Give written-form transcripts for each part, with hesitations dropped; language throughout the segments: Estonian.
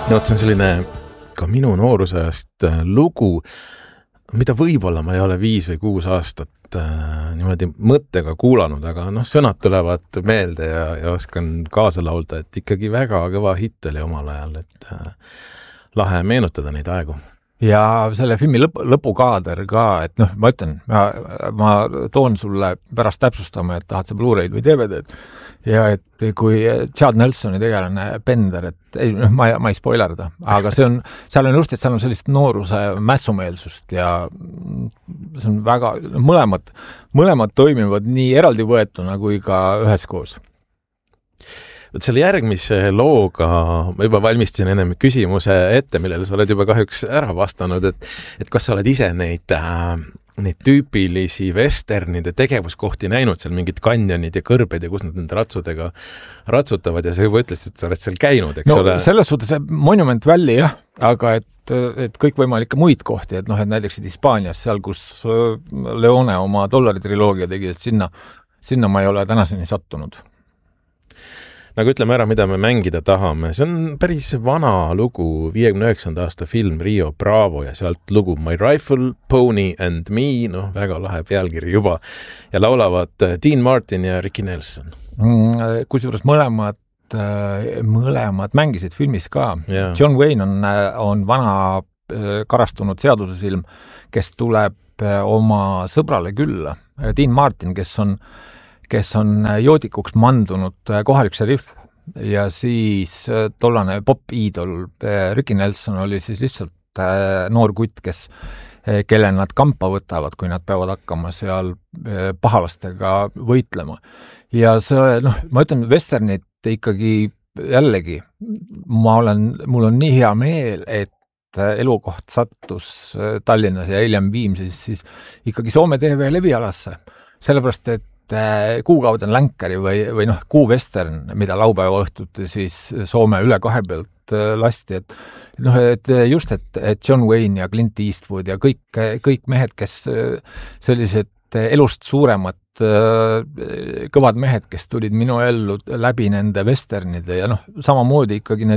No, see on selline ka minu noorusajast lugu, mida võib-olla ma ei ole 5 või 6 aastat niimoodi mõttega kuulanud, aga sõnad tulevad meelde ja oskan kaasa laulda, et ikkagi väga kõva hitt oli omal ajal, et lahe meenutada neid aegu. Ja selle filmi lõpukaader ka, et ma ütlen, ma toon sulle pärast täpsustama, et tahad see Blu-ray'd või DVD-d ja et kui Chad Nelsoni tegelane Bender, et ma ei spoilerda, aga seal on just, et seal on sellist nooruse mässumeelsust ja see on väga, mõlemad toimivad nii eraldi võetuna kui ka üheskoos. Võt selle järgmise looga ma juba valmistasin ennem küsimuse ette, millele sa oled juba kahjuks ära vastanud, et kas sa oled ise neid tüüpilisi westernide tegevuskohti näinud, seal mingid kanjonid ja kõrbed ja kus nad nende ratsudega ratsutavad ja sa juba ütlesid, et sa oled seal käinud, eks ole? Selles suhtes Monument Valley, jah, aga et kõik võimalikke muid kohti, et näiteks Hispaanias, seal kus Leone oma $triloogia tegi, et sinna ma ei ole tänaseni sattunud. Nagu ütleme ära, mida me mängida tahame. See on päris vana lugu, 59. aasta film Rio Bravo ja sealt lugu My Rifle, Pony and Me, väga lahe pealkiri juba. Ja laulavad Dean Martin ja Ricky Nelson. Kusjuures mõlemad mängisid filmis ka. Yeah. John Wayne on vana karastunud seadusesilm, kes tuleb oma sõbrale külla. Dean Martin, kes on joodikuks mandunud kohalik šerif ja siis tollane pop-iidol Ricky Nelson oli siis lihtsalt noor kutt, kelle nad kampa võtavad, kui nad peavad hakkama seal pahalastega võitlema. Ja see, ma ütlen, westernit ikkagi jällegi, mul on nii hea meel, et elukoht sattus Tallinnas ja hiljem Viimsis siis ikkagi Soome TV levialasse, sellepärast, et kuukauden länkari või kuuvestern, mida laupäeva õhtut siis Soome üle 2 pealt lasti, et just, et John Wayne ja Clint Eastwood ja kõik mehed, kes sellised elust suuremad kõvad mehed, kes tulid minu ellu läbi nende westernide ja samamoodi ikkagi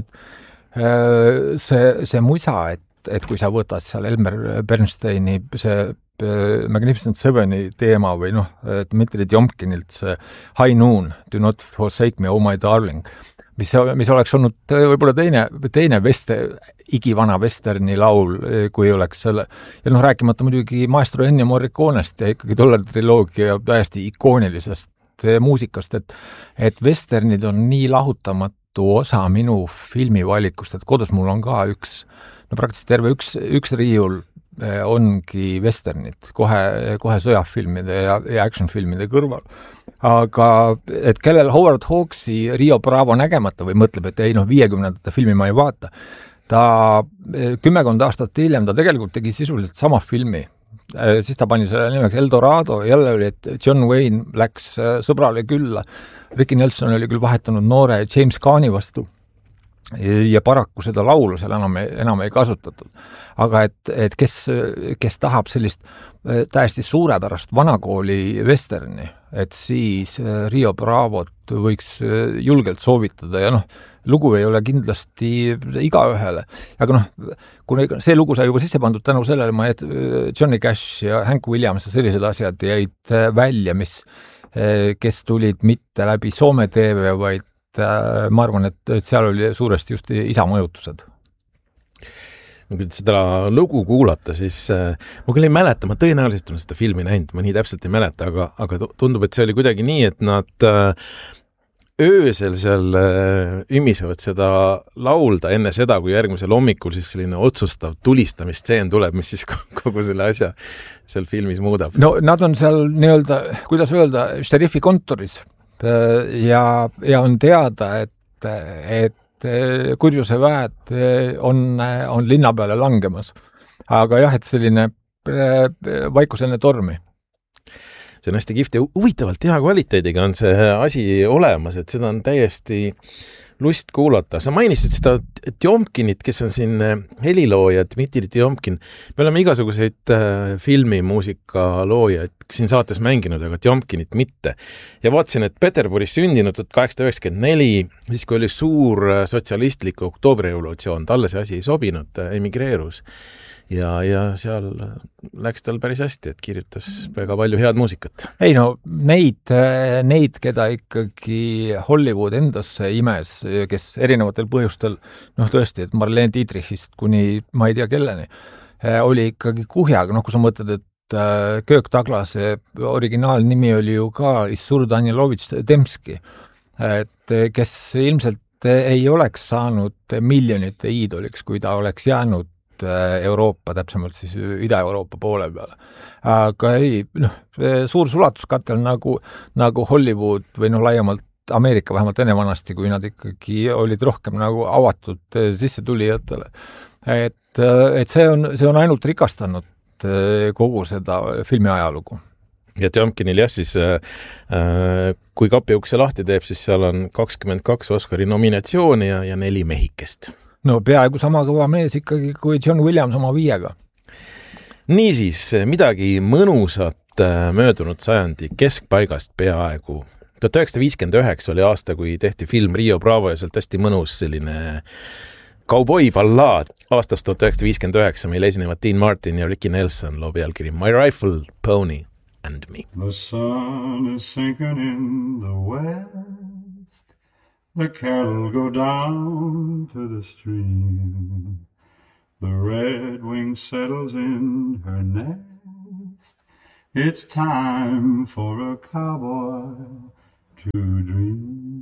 see musa, et kui sa võtad seal Elmer Bernsteini see Magnificent Seveni teema või Dmitri Tjomkinilt see High Noon, Do Not Forsake Me, Oh My Darling, mis oleks olnud võib-olla teine igivana westerni laul, kui oleks selle, ja rääkimata muidugi Maestro Ennio Morriconest ja ikkagi $triloogia täiesti ikoonilisest muusikast, et westernid on nii lahutamatu osa minu filmivalikust, et kodus mul on ka praktiliselt terve üks riiul ongi westernid, kohe sõjafilmide ja actionfilmide kõrval. Aga et kellel Howard Hawksi Rio Bravo nägemata või mõtleb, et 50. filmi ma ei vaata, ta 10 aastat hiljem ta tegelikult tegi sisuliselt sama filmi. Siis ta pani selle nimeks Eldorado, jälle oli, et John Wayne läks sõbrale külla. Ricky Nelson oli küll vahetanud noore James Caani vastu ja paraku seda laulu seal enam ei kasutatud. Aga et kes tahab sellist täiesti suurepärast vanakooli westerni, et siis Rio Bravot võiks julgelt soovitada ja lugu ei ole kindlasti igaühele. Aga kuna see lugu sai juba sisse pandud tänu sellele, et Johnny Cash ja Hank Williams ja sellised asjad jäid välja, kes tulid mitte läbi Soome TV, vaid ma arvan, et seal oli suuresti just isa mõjutused. Kui seda lugu kuulata, siis ma küll ei mäleta, ma tõenäoliselt olen seda filmi näinud, ma nii täpselt ei mäleta, aga tundub, et see oli kuidagi nii, et nad öösel seal ümisevad seda laulda enne seda, kui järgmisel hommikul siis selline otsustav tulistamisstseen tuleb, mis siis kogu selle asja seal filmis muudab. No nad on seal kuidas öelda, šerifi kontoris ja on teada, et kurjuse väed on linna peale langemas. Aga jah, et selline vaikusenne tormi. See on hästi kihvt ja huvitavalt hea kvaliteediga on see asi olemas, et seda on täiesti lust kuulata. Sa mainisid seda Tjomkinit, kes on siin helilooja, Dmitri Tjomkin. Me oleme igasuguseid filmimuusika loojaid siin saates mänginud, aga Tjomkinit mitte. Ja vaatasin, et Peterburis sündinud 1894, siis kui oli suur sotsialistlik oktoobrirevolutsioon, talle see asi ei sobinud, emigreerus. Ja seal läks tal päris hästi, et kirjutas väga palju head muusikat. Ei no, neid, keda ikkagi Hollywood endasse imes, kes erinevatel põhjustel, tõesti, et Marlene Dietrichist kuni ma ei tea kelleni, oli ikkagi kuhjaga, kui sa mõtled, et Kirk Douglase originaalnimi oli ju ka Issur Danielovitš Demski, et kes ilmselt ei oleks saanud miljonite iidoliks, kui ta oleks jäänud Euroopa, täpsemalt siis Ida-Euroopa poole peale. Aga ei, suur sulatuskatel nagu Hollywood või laiemalt Ameerika, vähemalt enne vanasti, kui nad ikkagi olid rohkem nagu avatud sissetulijatele. Et see on ainult rikastanud kogu seda filmi ajalugu. Ja Tjomkinil siis kui kapiukse lahti teeb, siis seal on 22 Oscari nominatsiooni ja 4 mehikest. No peaaegu sama kõva mees ikkagi kui John Williams oma 5. Niisiis, midagi mõnusat möödunud sajandi keskpaigast peaaegu. 1959 oli aasta, kui tehti film Rio Bravo ja sealt hästi mõnus selline kauboi-ballaad. Aastast 1959 meil esinevad Dean Martin ja Ricky Nelson loo pealkiri My Rifle, Pony and Me. The sun is sinking in the west. The cattle go down to the stream. The redwing settles in her nest. It's time for a cowboy to dream.